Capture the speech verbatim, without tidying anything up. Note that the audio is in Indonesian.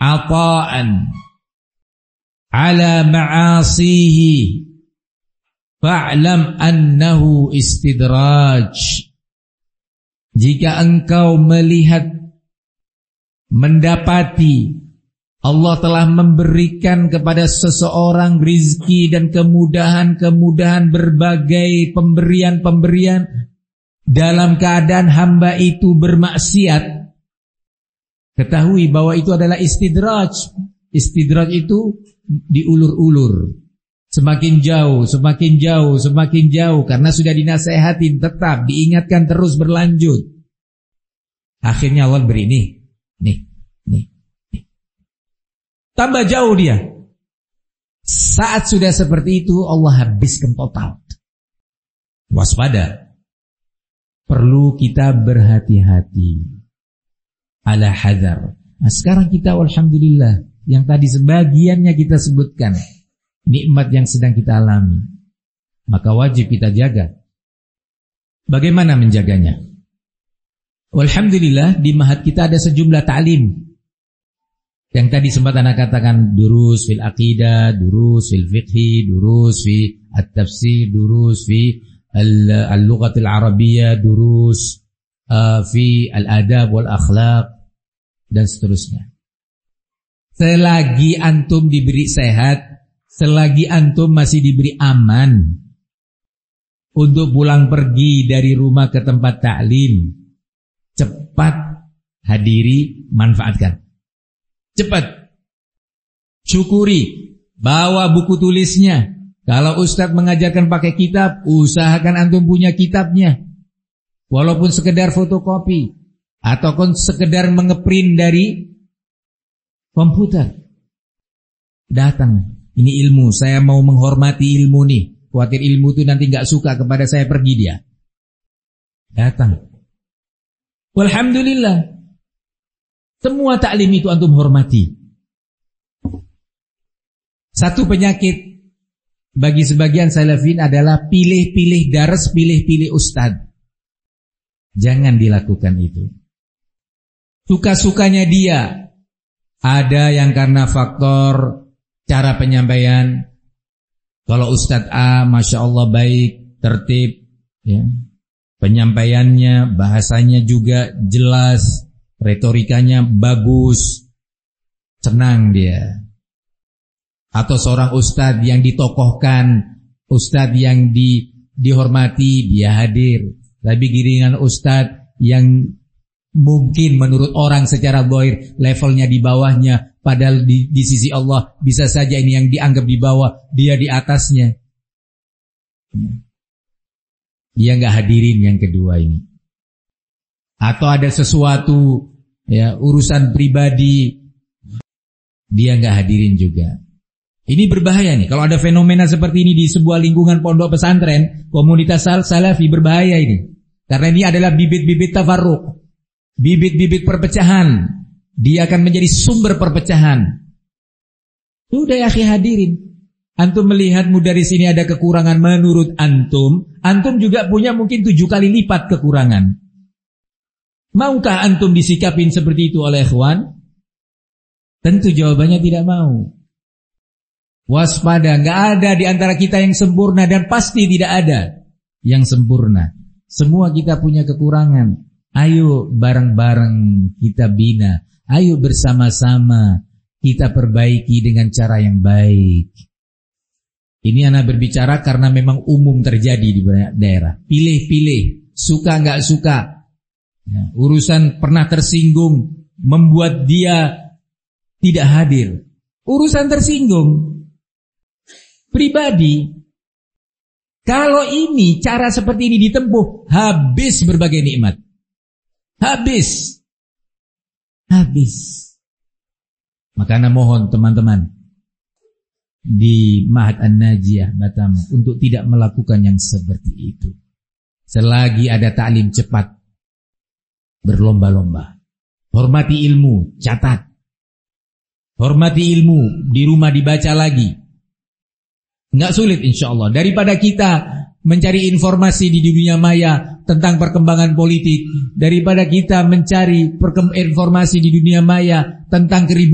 ata'an ala ma'asihi fa'lam annahu istidraj. Jika engkau melihat, mendapati Allah telah memberikan kepada seseorang rizki dan kemudahan-kemudahan, berbagai pemberian-pemberian, dalam keadaan hamba itu bermaksiat, ketahui bahwa itu adalah istidraj. Istidraj itu diulur-ulur, semakin jauh, semakin jauh, semakin jauh, karena sudah dinasehatin, tetap diingatkan terus berlanjut. Akhirnya Allah beri nih, nih, nih, nih. Tambah jauh dia. Saat sudah seperti itu Allah habiskan total. Waspada. Perlu kita berhati-hati. Ala hadar. Nah, sekarang kita alhamdulillah, yang tadi sebagiannya kita sebutkan, nikmat yang sedang kita alami, maka wajib kita jaga. Bagaimana menjaganya? Alhamdulillah di Ma'had kita ada sejumlah ta'lim. Yang tadi sempat anak katakan, durus fil aqidah, durus fil fiqhi, durus fi at-tafsir, durus fi al-lughatil arabiyyah, durus uh, fi al-adab wal akhlaq, dan seterusnya. Selagi antum diberi sehat, selagi antum masih diberi aman untuk pulang pergi dari rumah ke tempat ta'lim, cepat hadiri, manfaatkan. Cepat syukuri, bawa buku tulisnya. Kalau ustadz mengajarkan pakai kitab, usahakan antum punya kitabnya, walaupun sekedar fotokopi ataupun sekedar mengeprint dari komputer. Datang, ini ilmu, saya mau menghormati ilmu nih. Khawatir ilmu itu nanti gak suka kepada saya, pergi dia. Datang. Walhamdulillah, semua taklim itu antum hormati. Satu penyakit bagi sebagian salafin adalah pilih-pilih daras, pilih-pilih ustadz. Jangan dilakukan itu. Suka-sukanya dia. Ada yang karena faktor cara penyampaian. Kalau ustadz A, masya Allah baik, tertib, ya. Penyampaiannya, bahasanya juga jelas, retorikanya bagus, senang dia. Atau seorang ustadz yang ditokohkan, ustadz yang di, dihormati, dia hadir. Tapi giringan ustadz yang mungkin menurut orang secara zahir levelnya di bawahnya, padahal di, di sisi Allah bisa saja ini yang dianggap di bawah, dia di atasnya. Dia nggak hadirin yang kedua ini. Atau ada sesuatu, ya, urusan pribadi, dia nggak hadirin juga. Ini berbahaya nih. Kalau ada fenomena seperti ini di sebuah lingkungan pondok pesantren, komunitas sal salafi, berbahaya ini. Karena ini adalah bibit-bibit tafarruq, bibit-bibit perpecahan. Dia akan menjadi sumber perpecahan. Sudah ya akhi hadirin. Antum melihat mudaris ini ada kekurangan menurut antum, antum juga punya mungkin tujuh kali lipat kekurangan. Maukah antum disikapin seperti itu oleh ikhwan? Tentu jawabannya tidak mau. Waspada, nggak ada di antara kita yang sempurna, dan pasti tidak ada yang sempurna. Semua kita punya kekurangan. Ayo bareng-bareng kita bina. Ayo bersama-sama kita perbaiki dengan cara yang baik. Ini anak berbicara karena memang umum terjadi di banyak daerah. Pilih-pilih, suka nggak suka. Ya, urusan pernah tersinggung membuat dia tidak hadir. Urusan tersinggung pribadi. Kalau ini cara seperti ini ditempuh, habis berbagai nikmat. Habis. Habis. Makanya mohon teman-teman di Ma'had An-Najiyah Batam untuk tidak melakukan yang seperti itu. Selagi ada ta'lim cepat, berlomba-lomba. Hormati ilmu, catat. Hormati ilmu, di rumah dibaca lagi. Enggak sulit insyaallah. Daripada kita mencari informasi di dunia maya tentang perkembangan politik, daripada kita mencari informasi di dunia maya tentang keributan